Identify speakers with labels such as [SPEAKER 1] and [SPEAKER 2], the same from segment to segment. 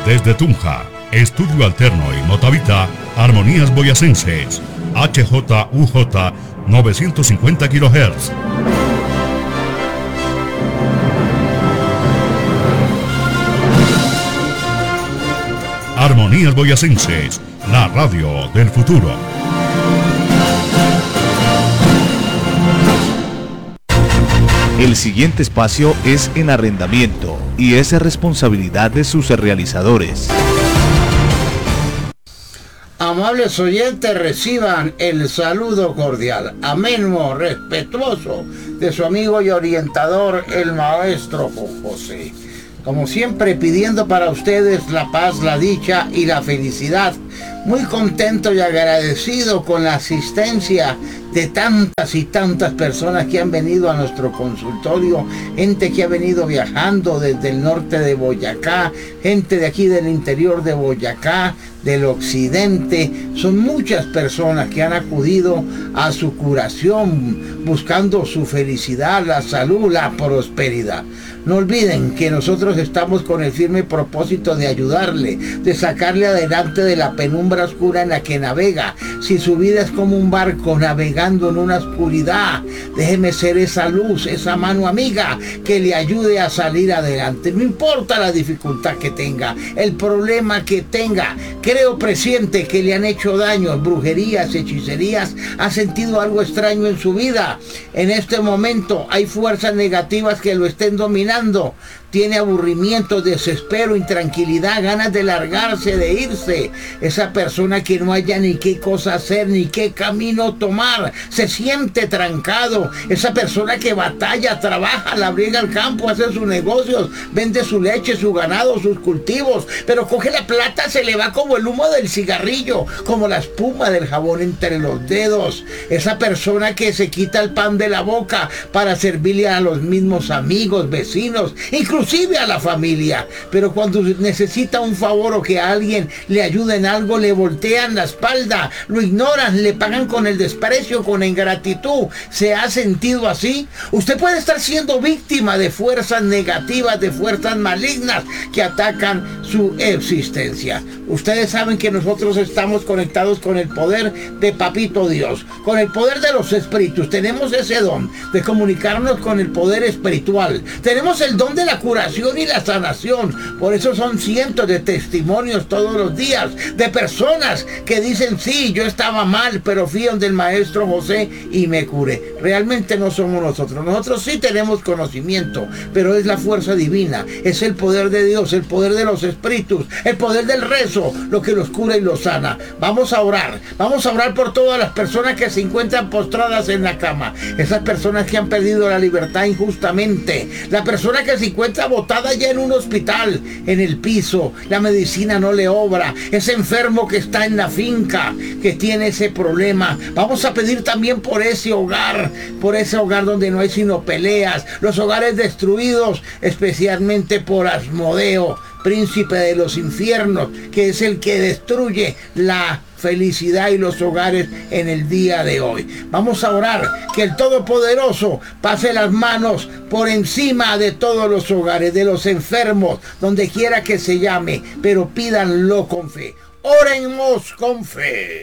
[SPEAKER 1] Desde Tunja, Estudio Alterno y Motavita, Armonías Boyacenses, HJUJ 950 kHz. Armonías Boyacenses, la radio del futuro.
[SPEAKER 2] El siguiente espacio es en arrendamiento y es responsabilidad de sus realizadores.
[SPEAKER 3] Amables oyentes, reciban el saludo cordial, ameno, respetuoso de su amigo y orientador, el maestro José. Como siempre, pidiendo para ustedes la paz, la dicha y la felicidad. Muy contento y agradecido con la asistencia de tantas y tantas personas que han venido a nuestro consultorio, gente que ha venido viajando desde el norte de Boyacá, gente de aquí del interior de Boyacá, del occidente. Son muchas personas que han acudido a su curación buscando su felicidad, la salud, la prosperidad. No olviden que nosotros estamos con el firme propósito de ayudarle, de sacarle adelante de la penumbra oscura en la que navega. Si su vida es como un barco navegando en una oscuridad, déjeme ser esa luz, esa mano amiga que le ayude a salir adelante. No importa la dificultad que tenga, el problema que tenga. Creo, presiente, que le han hecho daño, brujerías, hechicerías, ha sentido algo extraño en su vida. En este momento hay fuerzas negativas que lo estén dominando. Tiene aburrimiento, desespero, intranquilidad, ganas de largarse, de irse. Esa persona que no haya ni qué cosa hacer, ni qué camino tomar, se siente trancado. Esa persona que batalla, trabaja, labriega el campo, hace sus negocios, vende su leche, su ganado, sus cultivos, pero coge la plata, se le va como el humo del cigarrillo, como la espuma del jabón entre los dedos. Esa persona que se quita el pan de la boca para servirle a los mismos amigos, vecinos, inclusive a la familia, pero cuando necesita un favor o que a alguien le ayude en algo, le voltean la espalda, lo ignoran, le pagan con el desprecio, con la ingratitud. ¿Se ha sentido así? Usted puede estar siendo víctima de fuerzas negativas, de fuerzas malignas que atacan su existencia. Ustedes saben que nosotros estamos conectados con el poder de Papito Dios, con el poder de los espíritus. Tenemos ese don de comunicarnos con el poder espiritual. Tenemos el don de la curación y la sanación. Por eso son cientos de testimonios todos los días de personas que dicen: sí, yo estaba mal, pero fui donde el maestro José y me curé. Realmente no somos nosotros. Nosotros sí tenemos conocimiento, pero es la fuerza divina, es el poder de Dios, el poder de los espíritus, el poder del rezo, lo que los cura y los sana. Vamos a orar por todas las personas que se encuentran postradas en la cama, esas personas que han perdido la libertad injustamente, la persona que se encuentra botada ya en un hospital, en el piso, la medicina no le obra, ese enfermo que está en la finca, que tiene ese problema. Vamos a pedir también por ese hogar donde no hay sino peleas, los hogares destruidos, especialmente por Asmodeo, príncipe de los infiernos, que es el que destruye la felicidad y los hogares en el día de hoy. Vamos a orar que el Todopoderoso pase las manos por encima de todos los hogares, de los enfermos, donde quiera que se llame, pero pídanlo con fe. Oremos con fe.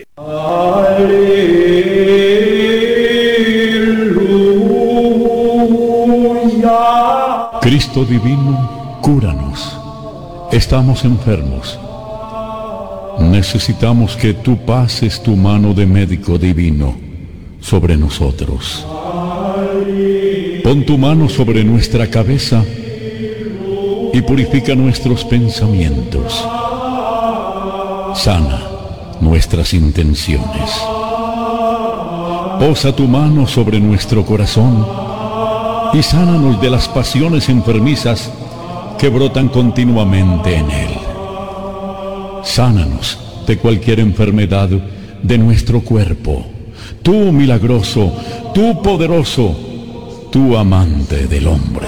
[SPEAKER 4] Aleluya. Cristo divino, cúranos. Estamos enfermos. Necesitamos que tú pases tu mano de médico divino sobre nosotros. Pon tu mano sobre nuestra cabeza y purifica nuestros pensamientos. Sana nuestras intenciones. Posa tu mano sobre nuestro corazón y sánanos de las pasiones enfermizas que brotan continuamente en él. Sánanos de cualquier enfermedad de nuestro cuerpo. Tú milagroso, tú poderoso, tú amante del hombre.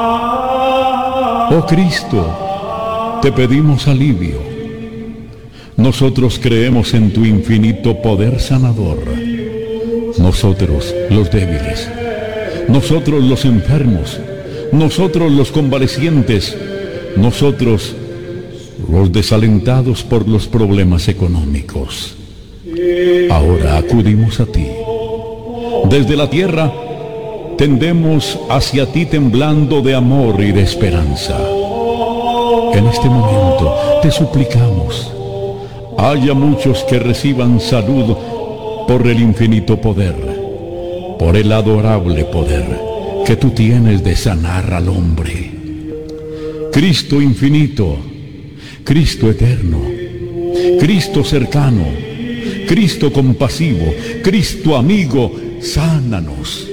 [SPEAKER 4] Oh Cristo, te pedimos alivio. Nosotros creemos en tu infinito poder sanador. Nosotros los débiles, nosotros los enfermos, nosotros los convalecientes, nosotros los desalentados por los problemas económicos. Ahora acudimos a ti. Desde la tierra tendemos hacia ti temblando de amor y de esperanza. En este momento te suplicamos, haya muchos que reciban salud por el infinito poder, por el adorable poder que tú tienes de sanar al hombre. Cristo infinito, Cristo eterno, Cristo cercano, Cristo compasivo, Cristo amigo, sánanos.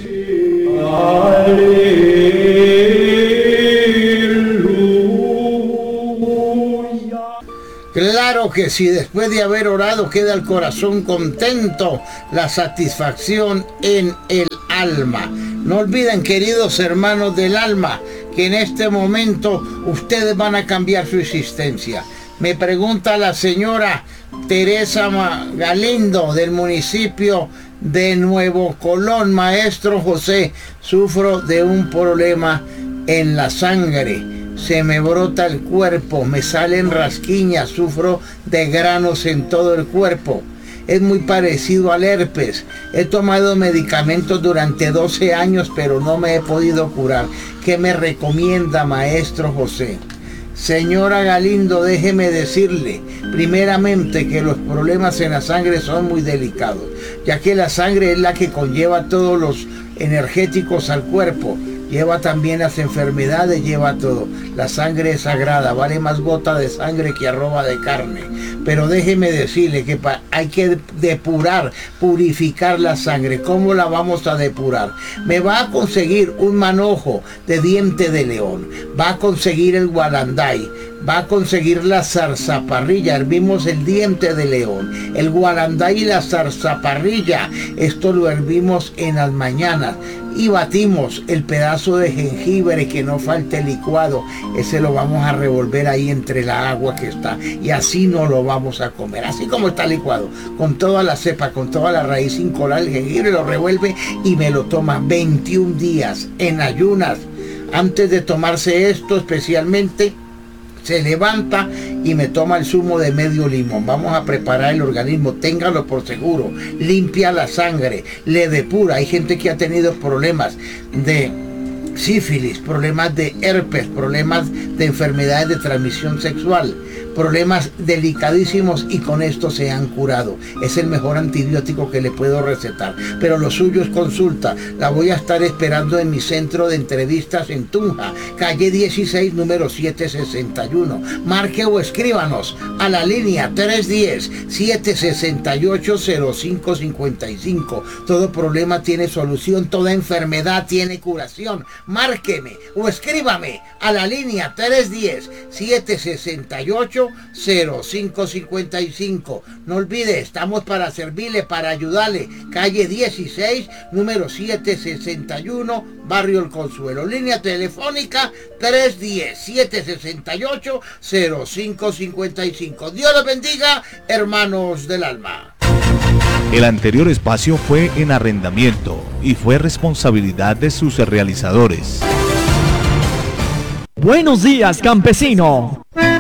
[SPEAKER 3] Claro que sí, después de haber orado queda el corazón contento, la satisfacción en el alma. No olviden, queridos hermanos del alma, que en este momento ustedes van a cambiar su existencia. Me pregunta la señora Teresa Galindo del municipio de Nuevo Colón: maestro José, sufro de un problema en la sangre, se me brota el cuerpo, me salen rasquiñas, sufro de granos en todo el cuerpo. Es muy parecido al herpes. He tomado medicamentos durante 12 años, pero no me he podido curar. ¿Qué me recomienda, maestro José? Señora Galindo, déjeme decirle, primeramente, que los problemas en la sangre son muy delicados, ya que la sangre es la que conlleva todos los energéticos al cuerpo. Lleva también las enfermedades, lleva todo. La sangre es sagrada, vale más gota de sangre que arroba de carne. Pero déjeme decirle que hay que depurar, purificar la sangre. ¿Cómo la vamos a depurar? Me va a conseguir un manojo de diente de león, va a conseguir el guaranday, va a conseguir la zarzaparrilla. Hervimos el diente de león, el guaranday y la zarzaparrilla. Esto lo hervimos en las mañanas y batimos el pedazo de jengibre, que no falte licuado. Ese lo vamos a revolver ahí entre la agua que está, y así no lo vamos a comer, así como está licuado, con toda la cepa, con toda la raíz, sin colar el jengibre, lo revuelve y me lo toma 21 días en ayunas. Antes de tomarse esto, especialmente, se levanta y me toma el zumo de medio limón. Vamos a preparar el organismo, téngalo por seguro. Limpia la sangre, le depura. Hay gente que ha tenido problemas de sífilis, problemas de herpes, problemas de enfermedades de transmisión sexual, problemas delicadísimos, y con esto se han curado. Es el mejor antibiótico que le puedo recetar, pero lo suyo es consulta. La voy a estar esperando en mi centro de entrevistas en Tunja, calle 16, número 761. Marque o escríbanos a la línea 310-768-0555. Todo problema tiene solución, toda enfermedad tiene curación. Márqueme o escríbame a la línea 310-768-0555. No olvide, estamos para servirle, para ayudarle. Calle 16, número 761, Barrio El Consuelo. Línea telefónica 310-768-0555. Dios los bendiga, hermanos del alma.
[SPEAKER 2] El anterior espacio fue en arrendamiento y fue responsabilidad de sus realizadores.
[SPEAKER 5] Buenos días, campesino.